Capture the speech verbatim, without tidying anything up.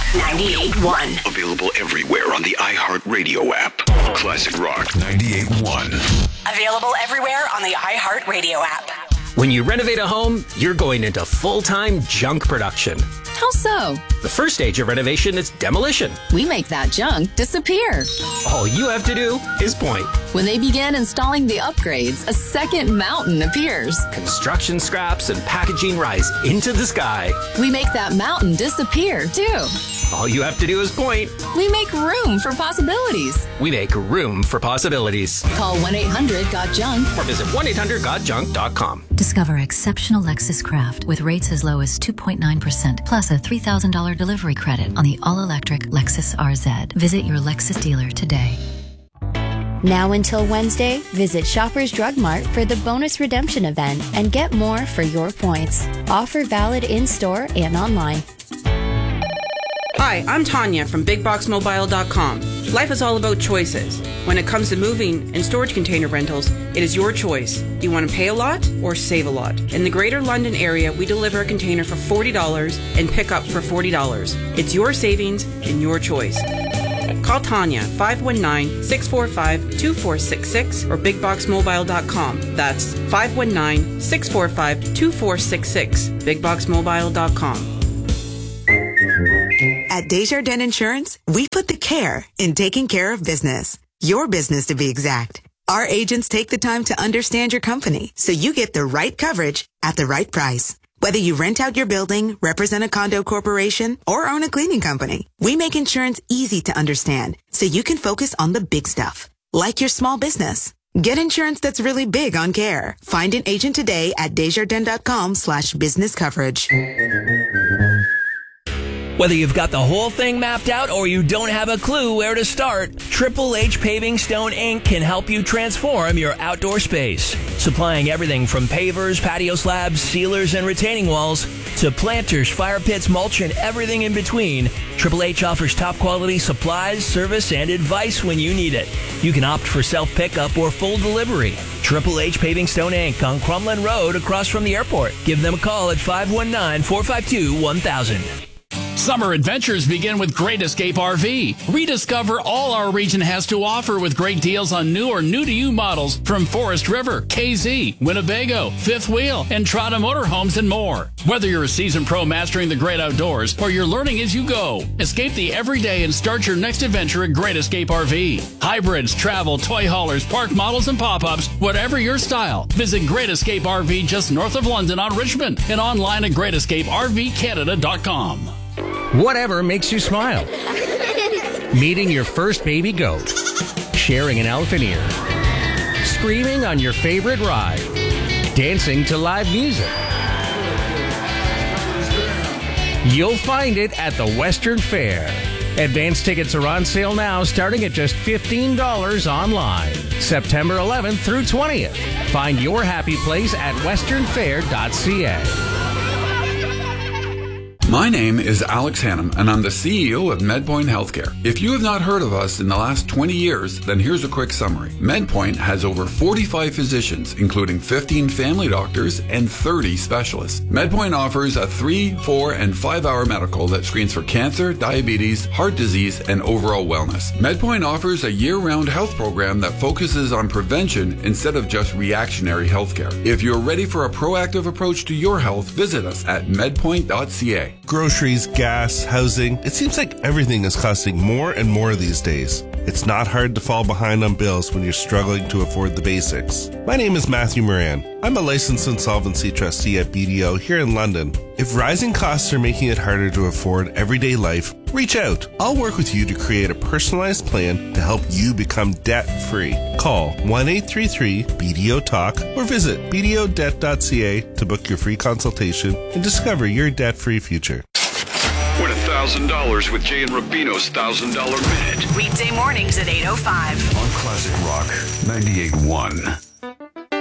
ninety-eight point one. Available everywhere on the iHeartRadio app. Classic Rock ninety-eight point one. Available everywhere on the iHeartRadio app. When you renovate a home, you're going into full-time junk production. How so? The first stage of renovation is demolition. We make that junk disappear. All you have to do is point. When they begin installing the upgrades, a second mountain appears. Construction scraps and packaging rise into the sky. We make that mountain disappear, too. All you have to do is point. We make room for possibilities. We make room for possibilities. Call one eight hundred got junk or visit one eight hundred got junk dot com. Discover exceptional Lexus Craft with rates as low as two point nine percent plus a three thousand dollars delivery credit on the all-electric Lexus R Z. Visit your Lexus dealer today. Now until Wednesday, visit Shoppers Drug Mart for the bonus redemption event and get more for your points. Offer valid in-store and online. Hi, I'm Tanya from big box mobile dot com. Life is all about choices. When it comes to moving and storage container rentals, it is your choice. Do you want to pay a lot or save a lot? In the Greater London area, we deliver a container for forty dollars and pick up for forty dollars. It's your savings and your choice. Call Tanya, five one nine, six four five, two four six six or big box mobile dot com. That's five one nine, six four five, two four six six, big box mobile dot com. At Desjardins Insurance, we put the care in taking care of business. Your business, to be exact. Our agents take the time to understand your company so you get the right coverage at the right price. Whether you rent out your building, represent a condo corporation, or own a cleaning company, we make insurance easy to understand so you can focus on the big stuff, like your small business. Get insurance that's really big on care. Find an agent today at desjardins.com slash business coverage. Whether you've got the whole thing mapped out or you don't have a clue where to start, Triple H Paving Stone Incorporated can help you transform your outdoor space. Supplying everything from pavers, patio slabs, sealers, and retaining walls to planters, fire pits, mulch, and everything in between, Triple H offers top quality supplies, service, and advice when you need it. You can opt for self-pickup or full delivery. Triple H Paving Stone Incorporated on Crumlin Road across from the airport. Give them a call at five one nine, four five two, one thousand. Summer adventures begin with Great Escape R V. Rediscover all our region has to offer with great deals on new or new-to-you models from Forest River, K Z, Winnebago, Fifth Wheel, and Trotta Motorhomes and more. Whether you're a seasoned pro mastering the great outdoors or you're learning as you go, escape the everyday and start your next adventure at Great Escape R V. Hybrids, travel, toy haulers, park models, and pop-ups, whatever your style. Visit Great Escape R V just north of London on Richmond and online at great escape r v canada dot com. Whatever makes you smile. Meeting your first baby goat. Sharing an elephant ear. Screaming on your favorite ride. Dancing to live music. You'll find it at the Western Fair. Advance tickets are on sale now, starting at just fifteen dollars online. September eleventh through twentieth. Find your happy place at western fair dot c a. My name is Alex Hannum, and I'm the C E O of MedPoint Healthcare. If you have not heard of us in the last twenty years, then here's a quick summary. MedPoint has over forty-five physicians, including fifteen family doctors and thirty specialists. MedPoint offers a three, four, and five-hour medical that screens for cancer, diabetes, heart disease, and overall wellness. MedPoint offers a year-round health program that focuses on prevention instead of just reactionary healthcare. If you're ready for a proactive approach to your health, visit us at medpoint dot c a. Groceries, gas, housing. It seems like everything is costing more and more these days. It's not hard to fall behind on bills when you're struggling to afford the basics. My name is Matthew Moran. I'm a licensed insolvency trustee at B D O here in London. If rising costs are making it harder to afford everyday life, reach out. I'll work with you to create a personalized plan to help you become debt-free. Call one eight three three B D O talk or visit b d o debt dot c a to book your free consultation and discover your debt-free future. Win one thousand dollars with Jay and Rubino's one thousand dollars Minute. Weekday mornings at eight oh five. On Classic Rock ninety-eight point one.